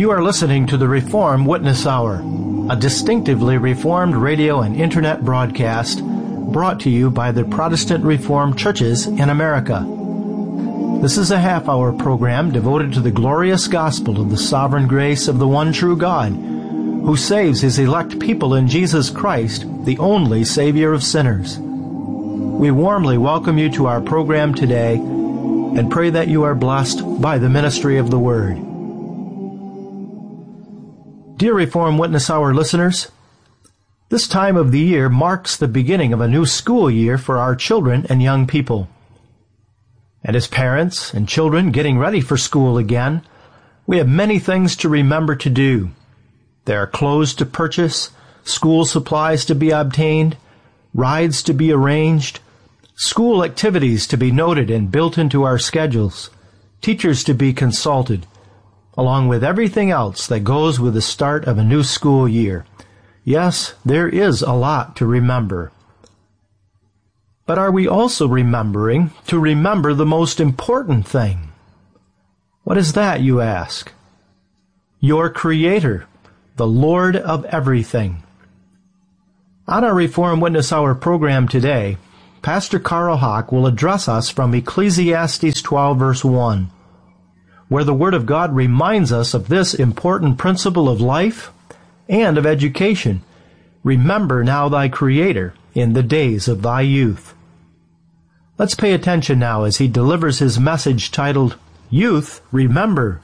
You are listening to the Reformed Witness Hour, a distinctively Reformed radio and internet broadcast brought to you by the Protestant Reformed churches in America. This is a half-hour program devoted to the glorious gospel of the sovereign grace of the one true God, who saves His elect people in Jesus Christ, the only Savior of sinners. We warmly welcome you to our program today and pray that you are blessed by the ministry of the Word. Dear Reformed Witness Hour listeners, this time of the year marks the beginning of a new school year for our children and young people. And as parents and children getting ready for school again, we have many things to remember to do. There are clothes to purchase, school supplies to be obtained, rides to be arranged, school activities to be noted and built into our schedules, teachers to be consulted, along with everything else that goes with the start of a new school year. Yes, there is a lot to remember. But are we also remembering to remember the most important thing? What is that, you ask? Your Creator, the Lord of everything. On our Reformed Witness Hour program today, Pastor Carl Hawk will address us from Ecclesiastes 12, verse 1, where the Word of God reminds us of this important principle of life and of education. Remember now thy Creator in the days of thy youth. Let's pay attention now as he delivers his message titled, Youth, Remember.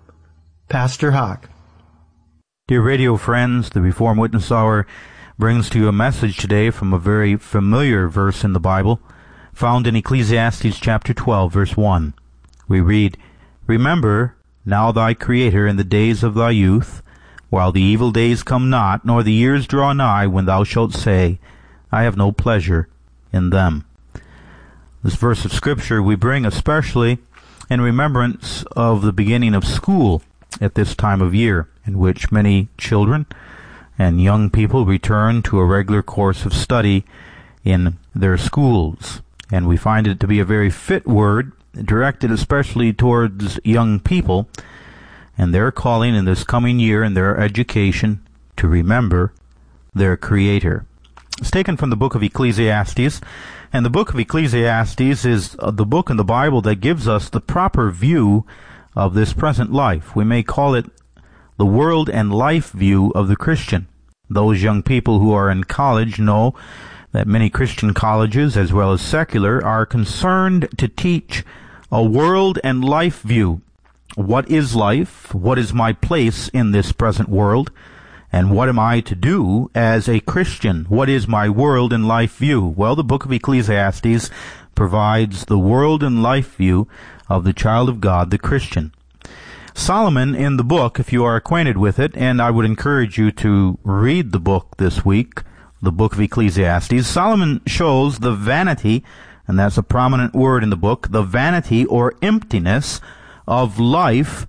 Pastor Hawk. Dear radio friends, the Reformed Witness Hour brings to you a message today from a very familiar verse in the Bible, found in Ecclesiastes chapter 12, verse 1. We read, Remember now thy Creator in the days of thy youth, while the evil days come not, nor the years draw nigh, when thou shalt say, I have no pleasure in them. This verse of Scripture we bring especially in remembrance of the beginning of school at this time of year, in which many children and young people return to a regular course of study in their schools. And we find it to be a very fit word, directed especially towards young people and their calling in this coming year in their education to remember their Creator. It's taken from the book of Ecclesiastes, and the book of Ecclesiastes is the book in the Bible that gives us the proper view of this present life. We may call it the world and life view of the Christian. Those young people who are in college know that many Christian colleges, as well as secular, are concerned to teach a world and life view. What is life? What is my place in this present world? And what am I to do as a Christian? What is my world and life view? Well, the book of Ecclesiastes provides the world and life view of the child of God, the Christian. Solomon in the book, if you are acquainted with it, and I would encourage you to read the book this week, the book of Ecclesiastes, Solomon shows the vanity, and that's a prominent word in the book, the vanity or emptiness of life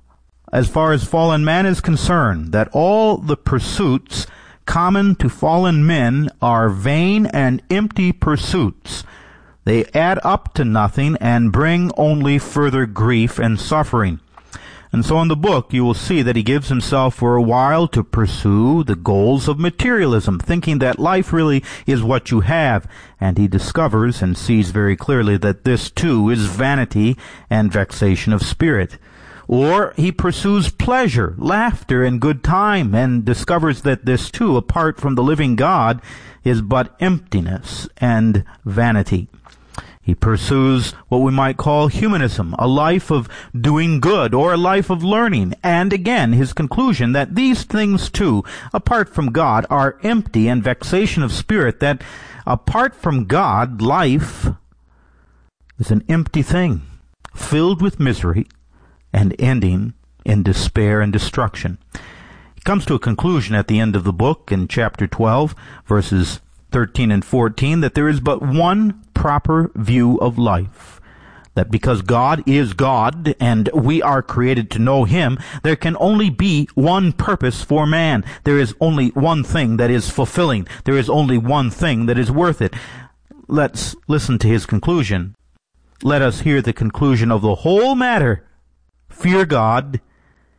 as far as fallen man is concerned, that all the pursuits common to fallen men are vain and empty pursuits. They add up to nothing and bring only further grief and suffering. And so in the book you will see that he gives himself for a while to pursue the goals of materialism, thinking that life really is what you have. And he discovers and sees very clearly that this too is vanity and vexation of spirit. Or he pursues pleasure, laughter, and good time, and discovers that this too, apart from the living God, is but emptiness and vanity. He pursues what we might call humanism, a life of doing good or a life of learning. And again, his conclusion that these things too, apart from God, are empty and vexation of spirit, that apart from God, life is an empty thing, filled with misery and ending in despair and destruction. He comes to a conclusion at the end of the book in chapter 12, verses 13 and 14, that there is but one proper view of life, that because God is God and we are created to know Him, there can only be one purpose for man. There is only one thing that is fulfilling. There is only one thing that is worth it. Let's listen to his conclusion. Let us hear the conclusion of the whole matter. Fear God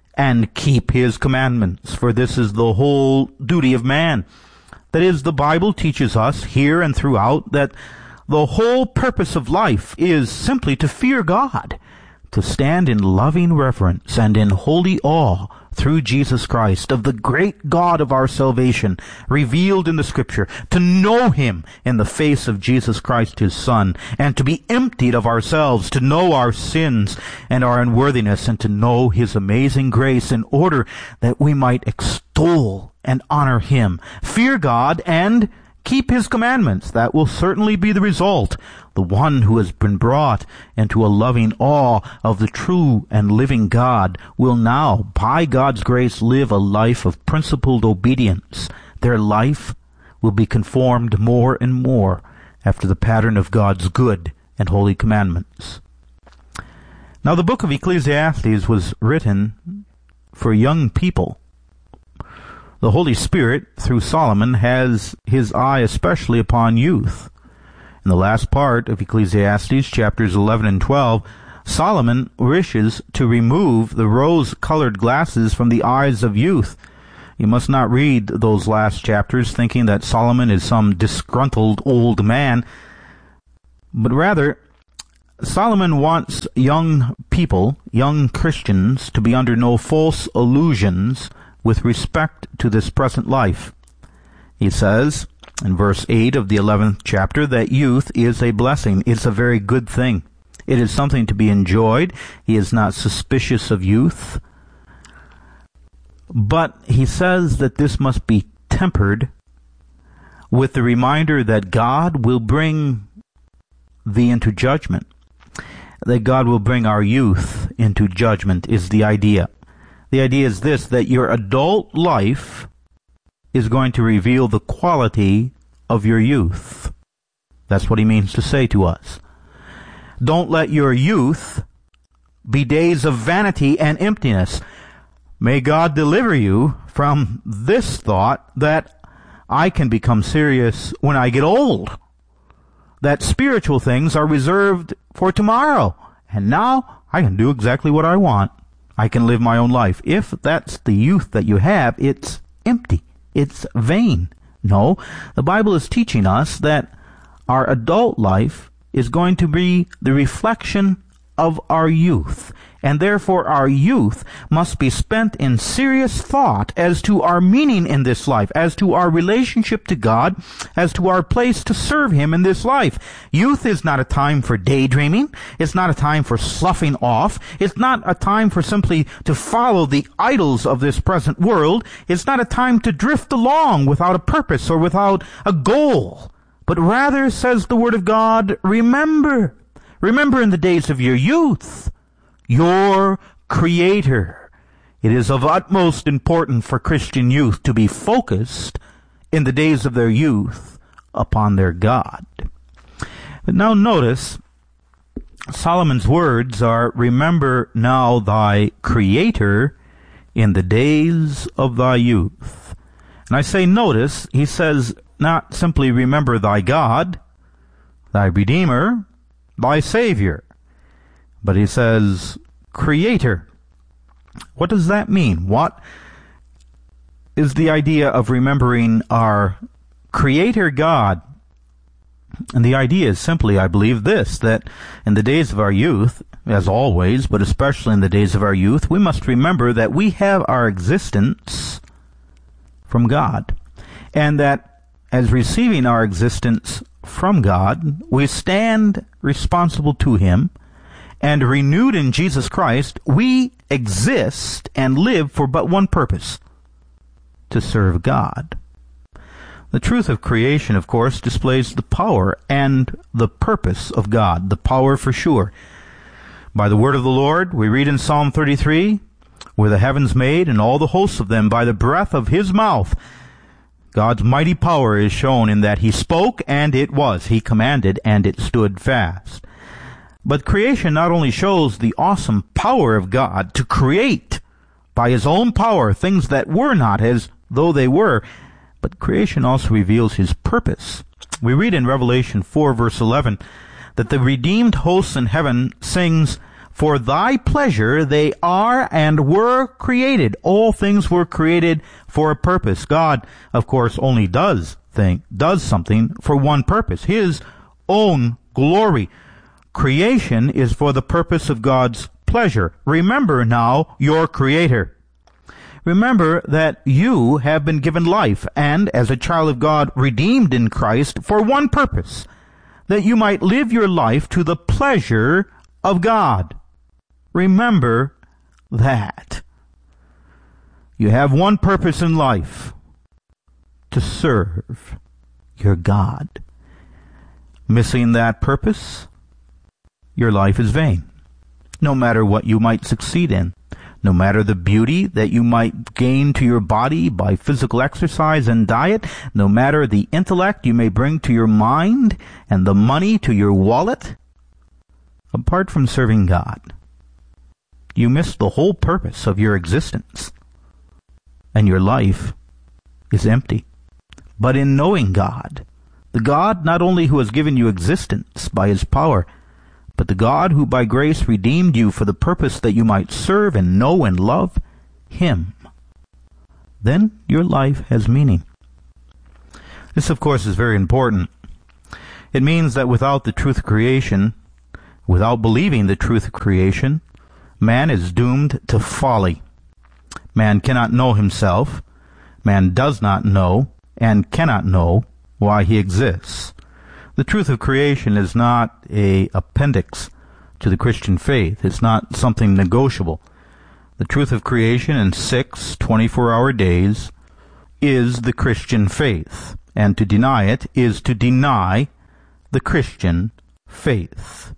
and keep his commandments, for this is the whole duty of man. That is, the Bible teaches us here and throughout that the whole purpose of life is simply to fear God, to stand in loving reverence and in holy awe through Jesus Christ of the great God of our salvation revealed in the Scripture, to know him in the face of Jesus Christ his Son, and to be emptied of ourselves, to know our sins and our unworthiness, and to know his amazing grace in order that we might extol and honor him, fear God, and keep his commandments. That will certainly be the result. The one who has been brought into a loving awe of the true and living God will now, by God's grace, live a life of principled obedience. Their life will be conformed more and more after the pattern of God's good and holy commandments. Now, the book of Ecclesiastes was written for young people. The Holy Spirit, through Solomon, has his eye especially upon youth. In the last part of Ecclesiastes, chapters 11 and 12, Solomon wishes to remove the rose-colored glasses from the eyes of youth. You must not read those last chapters thinking that Solomon is some disgruntled old man, but rather, Solomon wants young people, young Christians, to be under no false illusions with respect to this present life. He says in verse 8 of the 11th chapter that youth is a blessing. It's a very good thing. It is something to be enjoyed. He is not suspicious of youth. But he says that this must be tempered with the reminder that God will bring thee into judgment. That God will bring our youth into judgment is the idea. The idea is this, that your adult life is going to reveal the quality of your youth. That's what he means to say to us. Don't let your youth be days of vanity and emptiness. May God deliver you from this thought that I can become serious when I get old, that spiritual things are reserved for tomorrow, and now I can do exactly what I want. I can live my own life. If that's the youth that you have, it's empty. It's vain. No, the Bible is teaching us that our adult life is going to be the reflection of our youth, and therefore our youth must be spent in serious thought as to our meaning in this life, as to our relationship to God, as to our place to serve him in this life. Youth is not a time for daydreaming. It's not a time for sloughing off. It's not a time for simply to follow the idols of this present world. It's not a time to drift along without a purpose or without a goal. But rather, says the Word of God, remember in the days of your youth, your Creator. It is of utmost importance for Christian youth to be focused in the days of their youth upon their God. But now notice, Solomon's words are, remember now thy Creator in the days of thy youth. And I say notice, he says not simply remember thy God, thy Redeemer, thy Savior, but he says Creator. What does that mean? What is the idea of remembering our Creator God? And the idea is simply, I believe, this, that in the days of our youth, as always, but especially in the days of our youth, we must remember that we have our existence from God, and that as receiving our existence from God, we stand responsible to him, and renewed in Jesus Christ, we exist and live for but one purpose: to serve God. The truth of creation, of course, displays the power and the purpose of God, the power for sure. By the word of the Lord, we read in Psalm 33, were the heavens made and all the hosts of them by the breath of his mouth. God's mighty power is shown in that he spoke and it was. He commanded and it stood fast. But creation not only shows the awesome power of God to create by his own power things that were not as though they were, but creation also reveals his purpose. We read in Revelation 4 verse 11 that the redeemed hosts in heaven sings, For thy pleasure they are and were created. All things were created for a purpose. God, of course, only does something for one purpose, his own glory. Creation is for the purpose of God's pleasure. Remember now your Creator. Remember that you have been given life and, as a child of God, redeemed in Christ for one purpose, that you might live your life to the pleasure of God. Remember that. You have one purpose in life: to serve your God. Missing that purpose, your life is vain. No matter what you might succeed in, no matter the beauty that you might gain to your body by physical exercise and diet, no matter the intellect you may bring to your mind and the money to your wallet, apart from serving God, you miss the whole purpose of your existence, and your life is empty. But in knowing God, the God not only who has given you existence by his power, but the God who by grace redeemed you for the purpose that you might serve and know and love him, then your life has meaning. This, of course, is very important. It means that without the truth of creation, without believing the truth of creation, man is doomed to folly. Man cannot know himself. Man does not know and cannot know why he exists. The truth of creation is not an appendix to the Christian faith. It's not something negotiable. The truth of creation in 6 24-hour days is the Christian faith, and to deny it is to deny the Christian faith.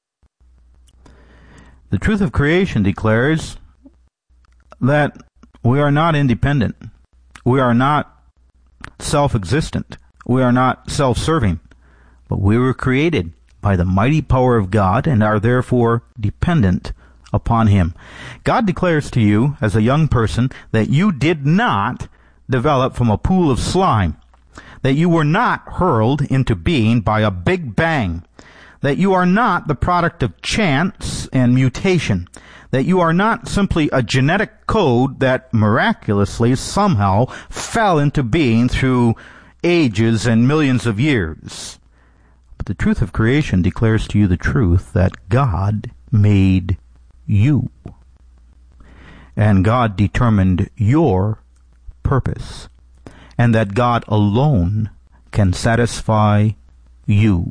The truth of creation declares that we are not independent. We are not self-existent. We are not self-serving. But we were created by the mighty power of God and are therefore dependent upon him. God declares to you as a young person that you did not develop from a pool of slime, that you were not hurled into being by a big bang, that you are not the product of chance and mutation, that you are not simply a genetic code that miraculously somehow fell into being through ages and millions of years. But the truth of creation declares to you the truth that God made you, and God determined your purpose, and that God alone can satisfy you.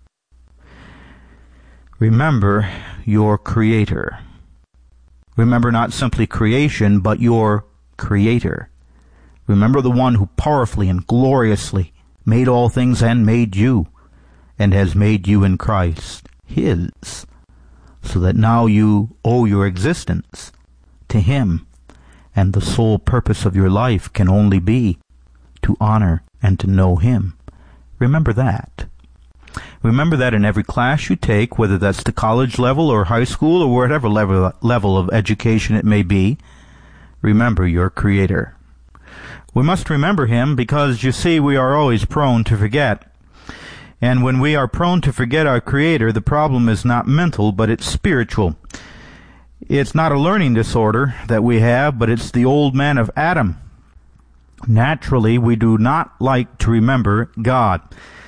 Remember your Creator. Remember not simply creation, but your Creator. Remember the one who powerfully and gloriously made all things and made you, and has made you in Christ his, so that now you owe your existence to him, and the sole purpose of your life can only be to honor and to know him. Remember that. Remember that in every class you take, whether that's the college level or high school or whatever level of education it may be, remember your Creator. We must remember him because, you see, we are always prone to forget. And when we are prone to forget our Creator, the problem is not mental, but it's spiritual. It's not a learning disorder that we have, but it's the old man of Adam. Naturally, we do not like to remember God.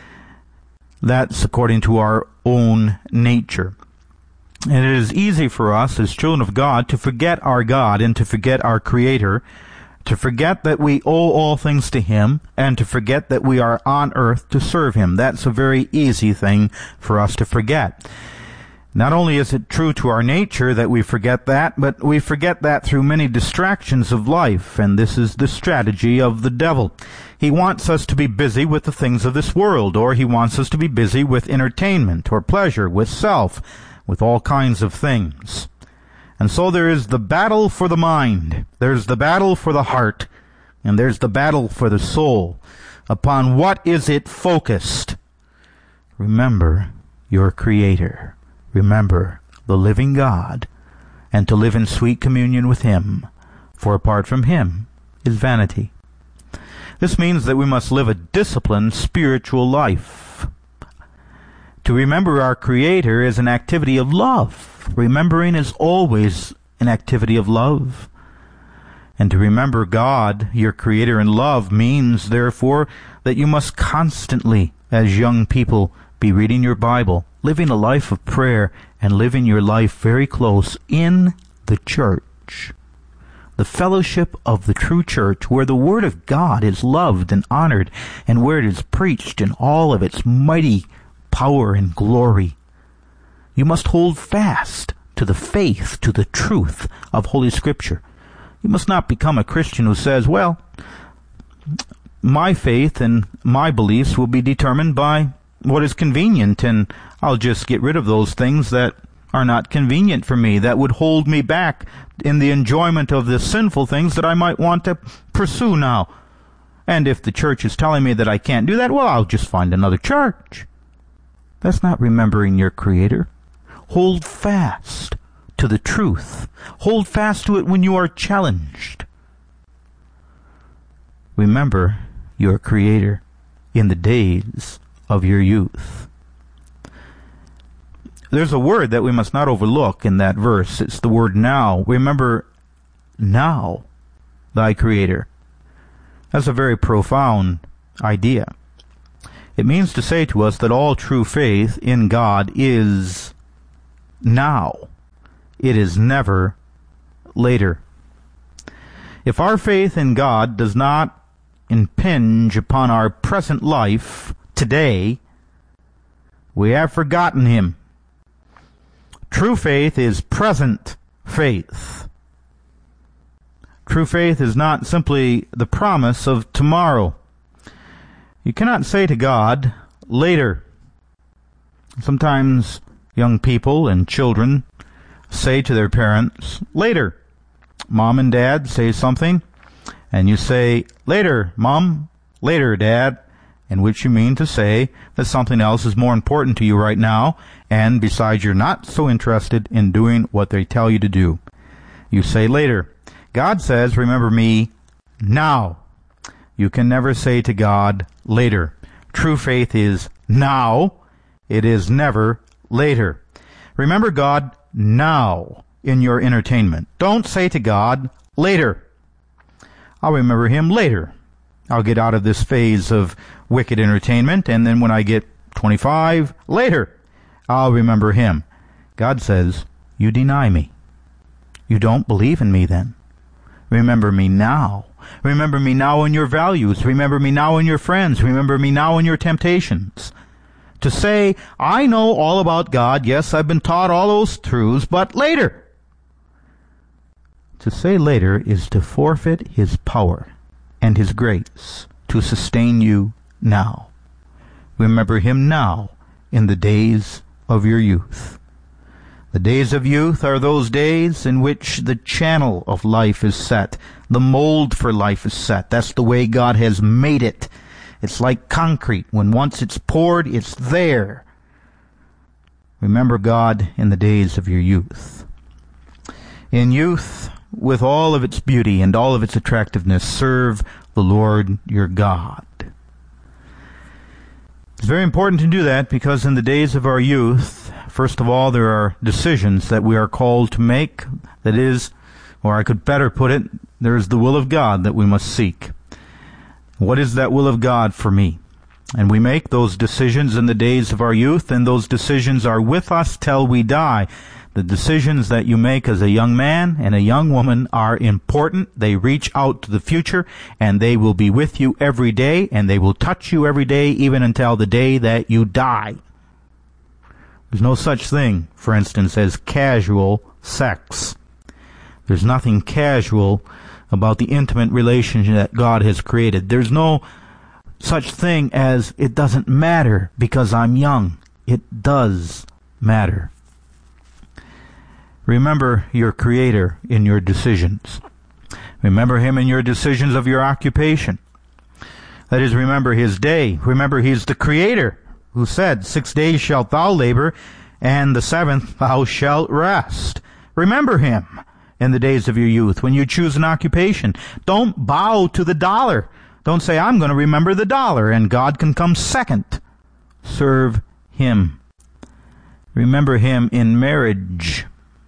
That's according to our own nature. And it is easy for us as children of God to forget our God and to forget our Creator, to forget that we owe all things to him, and to forget that we are on earth to serve him. That's a very easy thing for us to forget. Not only is it true to our nature that we forget that, but we forget that through many distractions of life, and this is the strategy of the devil. He wants us to be busy with the things of this world, or he wants us to be busy with entertainment or pleasure, with self, with all kinds of things. And so there is the battle for the mind, there's the battle for the heart, and there's the battle for the soul. Upon what is it focused? Remember your Creator. Remember the living God, and to live in sweet communion with him, for apart from him is vanity. This means that we must live a disciplined spiritual life. To remember our Creator is an activity of love. Remembering is always an activity of love. And to remember God, your Creator, in love means, therefore, that you must constantly, as young people, be reading your Bible, living a life of prayer, and living your life very close in the church. The fellowship of the true church, where the Word of God is loved and honored, and where it is preached in all of its mighty power and glory. You must hold fast to the faith, to the truth of Holy Scripture. You must not become a Christian who says, well, my faith and my beliefs will be determined by what is convenient, and I'll just get rid of those things that are not convenient for me, that would hold me back in the enjoyment of the sinful things that I might want to pursue now. And if the church is telling me that I can't do that, well, I'll just find another church. That's not remembering your Creator. Hold fast to the truth. Hold fast to it when you are challenged. Remember your Creator in the days of your youth. There's a word that we must not overlook in that verse. It's the word now. Remember now thy Creator. That's a very profound idea. It means to say to us that all true faith in God is now. It is never later. If our faith in God does not impinge upon our present life today, we have forgotten Him. True faith is present faith. True faith is not simply the promise of tomorrow. You cannot say to God, later. Sometimes young people and children say to their parents, later. Mom and Dad say something, and you say, later, Mom, later, Dad, in which you mean to say that something else is more important to you right now, and besides, you're not so interested in doing what they tell you to do. You say later. God says, remember me now. You can never say to God later. True faith is now. It is never later. Remember God now in your entertainment. Don't say to God later. I'll remember Him later. I'll get out of this phase of wicked entertainment, and then when I get 25, later, I'll remember Him. God says, you deny me. You don't believe in me then. Remember me now. Remember me now in your values. Remember me now in your friends. Remember me now in your temptations. To say, I know all about God. Yes, I've been taught all those truths, but later. To say later is to forfeit His power and His grace to sustain you now. Remember Him now in the days of your youth. The days of youth are those days in which the channel of life is set. The mold for life is set. That's the way God has made it. It's like concrete. When once it's poured, it's there. Remember God in the days of your youth. In youth, with all of its beauty and all of its attractiveness, serve the Lord your God. It's very important to do that because in the days of our youth, first of all, there are decisions that we are called to make. That is, or I could better put it, there is the will of God that we must seek. What is that will of God for me? And we make those decisions in the days of our youth, and those decisions are with us till we die. The decisions that you make as a young man and a young woman are important. They reach out to the future, and they will be with you every day, and they will touch you every day, even until the day that you die. There's no such thing, for instance, as casual sex. There's nothing casual about the intimate relationship that God has created. There's no such thing as it doesn't matter because I'm young. It does matter. Remember your Creator in your decisions. Remember Him in your decisions of your occupation. That is, remember His day. Remember He's the Creator who said, 6 days shalt thou labor, and the seventh thou shalt rest. Remember Him in the days of your youth when you choose an occupation. Don't bow to the dollar. Don't say, I'm going to remember the dollar, and God can come second. Serve Him Remember him in marriage.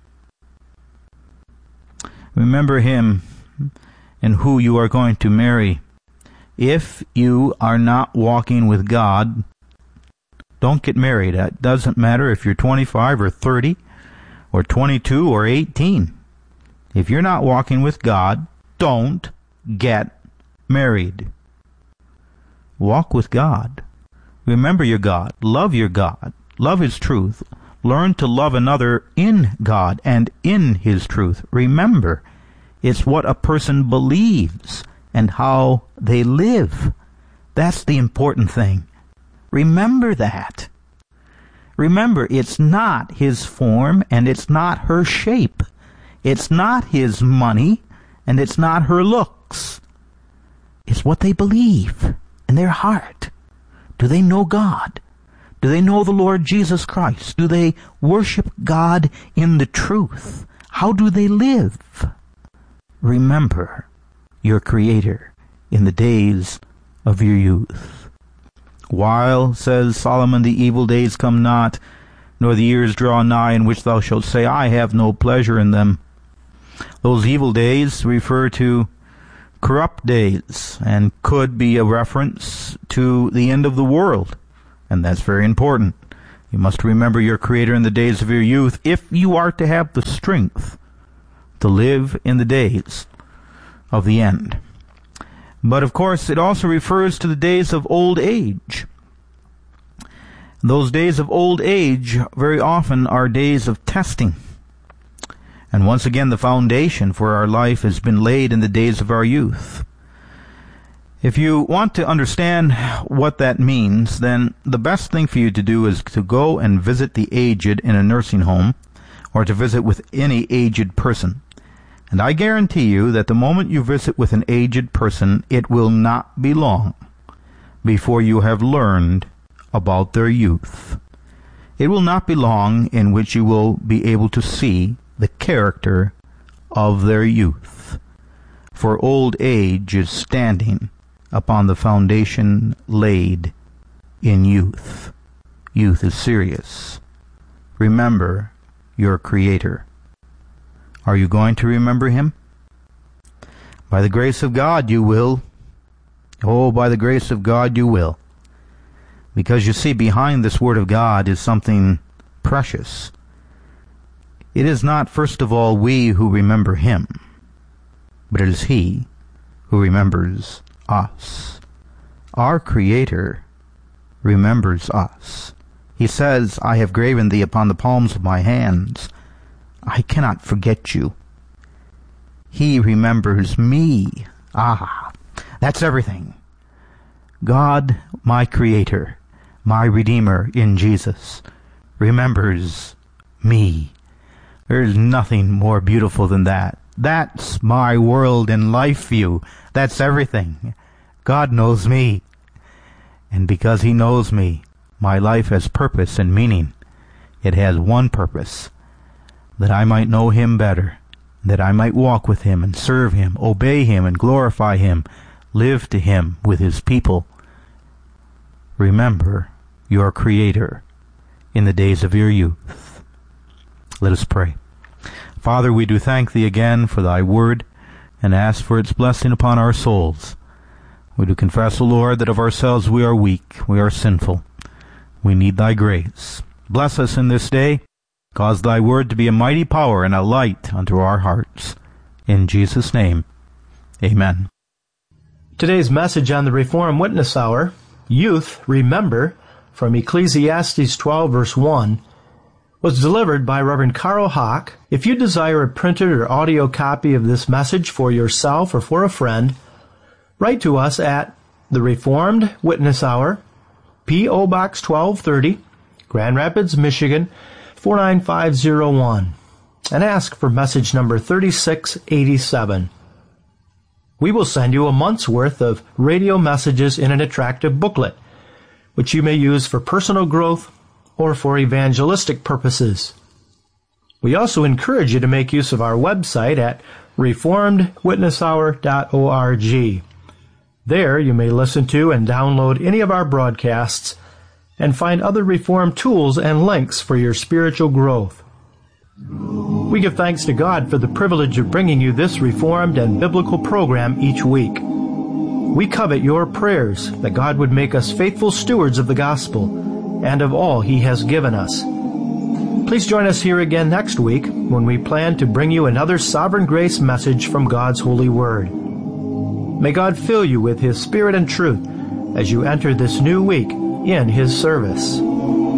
Remember him in who you are going to marry. If you are not walking with God, don't get married. It doesn't matter if you're 25 or 30 or 22 or 18. If you're not walking with God, don't get married. Walk with God. Remember your God. Love your God. Love His truth. Learn to love another in God and in His truth. Remember, it's what a person believes and how they live. That's the important thing. Remember that. Remember, it's not his form and it's not her shape. It's not his money and it's not her looks. It's what they believe in their heart. Do they know God? Do they know the Lord Jesus Christ? Do they worship God in the truth? How do they live? Remember your Creator in the days of your youth. While, says Solomon, the evil days come not, nor the years draw nigh, in which thou shalt say, I have no pleasure in them. Those evil days refer to corrupt days, and could be a reference to the end of the world. And that's very important. You must remember your Creator in the days of your youth if you are to have the strength to live in the days of the end. But of course, it also refers to the days of old age. Those days of old age very often are days of testing. And once again, the foundation for our life has been laid in the days of our youth. If you want to understand what that means, then the best thing for you to do is to go and visit the aged in a nursing home, or to visit with any aged person. And I guarantee you that the moment you visit with an aged person, it will not be long before you have learned about their youth. It will not be long in which you will be able to see the character of their youth. For old age is standing upon the foundation laid in youth. Youth is serious. Remember your Creator. Are you going to remember Him? By the grace of God you will. Oh, by the grace of God you will. Because you see, behind this Word of God is something precious. It is not, first of all, we who remember Him, but it is He who remembers us. Our Creator remembers us. He says, I have graven thee upon the palms of my hands. I cannot forget you. He remembers me. Ah, that's everything. God, my Creator, my Redeemer in Jesus, remembers me. There's nothing more beautiful than that. That's my world and life view. That's everything. God knows me. And because He knows me, my life has purpose and meaning. It has one purpose, that I might know Him better, that I might walk with Him and serve Him, obey Him and glorify Him, live to Him with His people. Remember your Creator in the days of your youth. Let us pray. Father, we do thank Thee again for Thy word and ask for its blessing upon our souls. We do confess, O Lord, that of ourselves we are weak, we are sinful. We need Thy grace. Bless us in this day. Cause Thy word to be a mighty power and a light unto our hearts. In Jesus' name, amen. Today's message on the Reformed Witness Hour, Youth, Remember, from Ecclesiastes 12, verse 1, was delivered by Reverend Carl Hawk. If you desire a printed or audio copy of this message for yourself or for a friend, write to us at the Reformed Witness Hour, P.O. Box 1230, Grand Rapids, Michigan, 49501, and ask for message number 3687. We will send you a month's worth of radio messages in an attractive booklet, which you may use for personal growth or for evangelistic purposes. We also encourage you to make use of our website at reformedwitnesshour.org. There you may listen to and download any of our broadcasts and find other Reformed tools and links for your spiritual growth. We give thanks to God for the privilege of bringing you this Reformed and biblical program each week. We covet your prayers that God would make us faithful stewards of the gospel and of all He has given us. Please join us here again next week when we plan to bring you another Sovereign Grace message from God's holy word. May God fill you with His Spirit and truth as you enter this new week in His service.